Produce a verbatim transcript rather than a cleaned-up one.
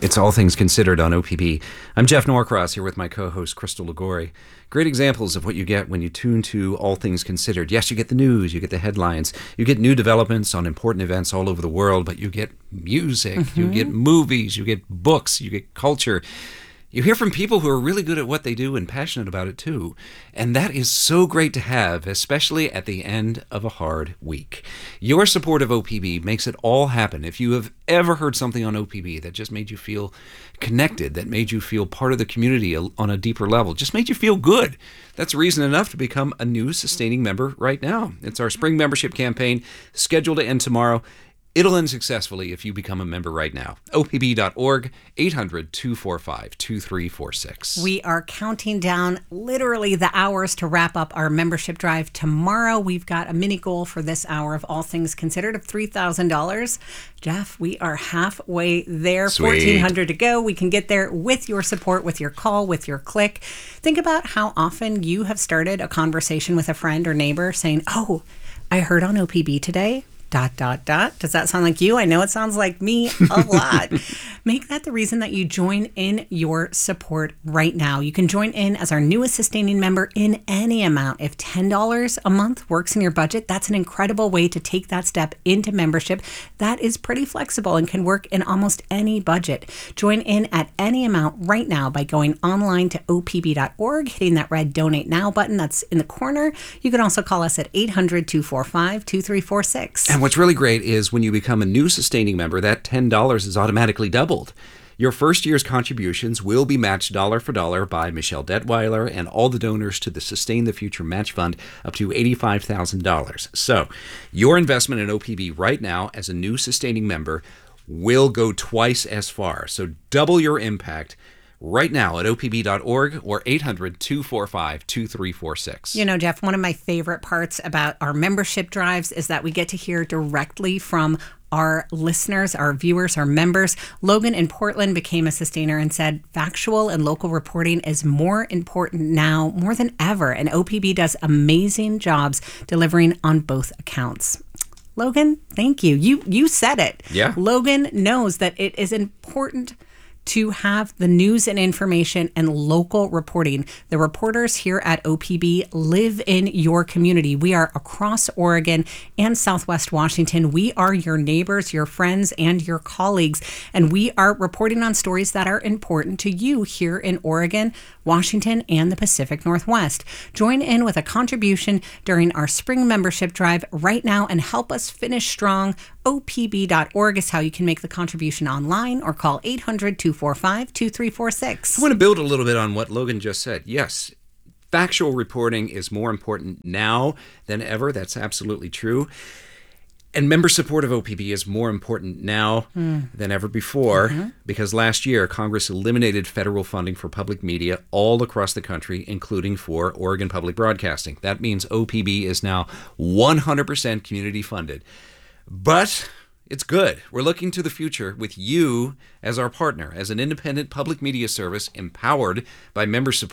It's All Things Considered on O P B. I'm Jeff Norcross here with my co-host Crystal Ligori. Great examples of what you get when you tune to All Things Considered. Yes, you get the news, you get the headlines, you get new developments on important events all over the world, but you get music, mm-hmm. you get movies, you get books, you get culture. You hear from people who are really good at what they do and passionate about it too. And that is so great to have, especially at the end of a hard week. Your support of O P B makes it all happen. If you have ever heard something on O P B that just made you feel connected, that made you feel part of the community on a deeper level, just made you feel good, that's reason enough to become a new sustaining member right now. It's our spring membership campaign scheduled to end tomorrow. It'll end successfully if you become a member right now. O P B dot org, eight hundred, two four five, two three four six. We are counting down literally the hours to wrap up our membership drive tomorrow. We've got a mini goal for this hour of All Things Considered of three thousand dollars. Jeff, we are halfway there. Sweet. fourteen hundred to go. We can get there with your support, with your call, with your click. Think about how often you have started a conversation with a friend or neighbor saying, oh, I heard on O P B today. Dot, dot, dot. Does that sound like you? I know it sounds like me a lot. Make that the reason that you join in your support right now. You can join in as our newest sustaining member in any amount. If ten dollars a month works in your budget, that's an incredible way to take that step into membership. That is pretty flexible and can work in almost any budget. Join in at any amount right now by going online to O P B dot org, hitting that red Donate Now button that's in the corner. You can also call us at eight hundred, two four five, two three four six. And what's really great is when you become a new sustaining member, that ten dollars is automatically doubled. Your first year's contributions will be matched dollar for dollar by Michelle Detweiler and all the donors to the Sustain the Future Match Fund up to eighty-five thousand dollars. So your investment in O P B right now as a new sustaining member will go twice as far. So double your impact right now at O P B dot org or eight hundred, two four five, two three four six. You know, Jeff, one of my favorite parts about our membership drives is that we get to hear directly from our listeners, our viewers, our members. Logan in Portland became a sustainer and said factual and local reporting is more important now more than ever. And O P B does amazing jobs delivering on both accounts. Logan, thank you. You you said it. Yeah. Logan knows that it is important to have the news and information and local reporting. The reporters here at O P B live in your community. We are across Oregon and Southwest Washington. We are your neighbors, your friends, and your colleagues, and we are reporting on stories that are important to you here in Oregon, Washington, and the Pacific Northwest. Join in with a contribution during our spring membership drive right now and help us finish strong. O P B dot org is how you can make the contribution online or call eight hundred, two four five, two three four six. I want to build a little bit on what Logan just said. Yes, factual reporting is more important now than ever. That's absolutely true. And member support of O P B is more important now mm. than ever before mm-hmm. because last year Congress eliminated federal funding for public media all across the country, including for Oregon Public Broadcasting. That means O P B is now one hundred percent community funded. But it's good. We're looking to the future with you as our partner, as an independent public media service empowered by member support.